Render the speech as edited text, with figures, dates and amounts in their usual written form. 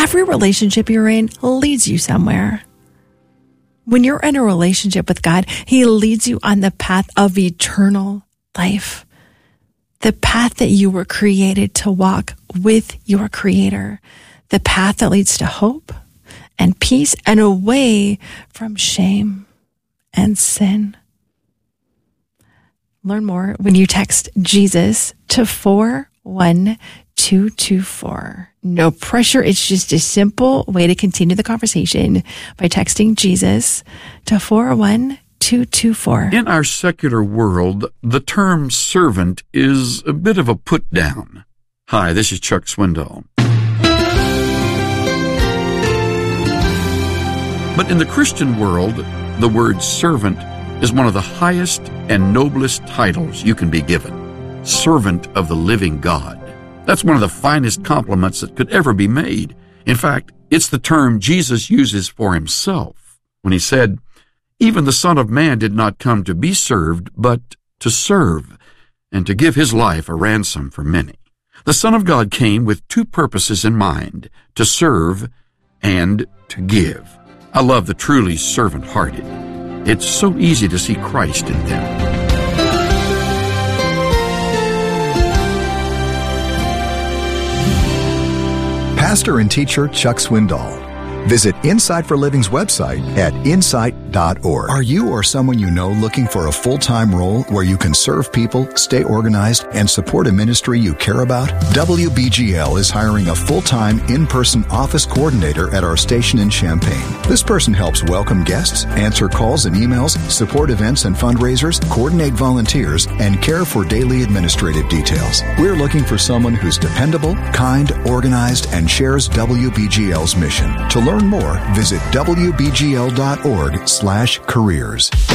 Every relationship you're in leads you somewhere. When you're in a relationship with God, He leads you on the path of eternal life. The path that you were created to walk with your Creator. The path that leads to hope and peace and away from shame and sin. Learn more when you text Jesus to 41224. No pressure. It's just a simple way to continue the conversation by texting Jesus to 41224. In our secular world, the term servant is a bit of a put down. Hi, this is Chuck Swindoll. But in the Christian world, the word servant is one of the highest and noblest titles you can be given. Servant of the living God. That's one of the finest compliments that could ever be made. In fact, it's the term Jesus uses for Himself when He said, "Even the Son of Man did not come to be served, but to serve, and to give His life a ransom for many." The Son of God came with two purposes in mind, to serve and to give. I love the truly servant-hearted. It's so easy to see Christ in them. Pastor and teacher Chuck Swindoll. Visit Insight for Living's website at insight.org. Are you or someone you know looking for a full-time role where you can serve people, stay organized, and support a ministry you care about? WBGL is hiring a full-time in-person office coordinator at our station in Champaign. This person helps welcome guests, answer calls and emails, support events and fundraisers, coordinate volunteers, and care for daily administrative details. We're looking for someone who's dependable, kind, organized, and shares WBGL's mission. To learn more, visit WBGL.org/careers.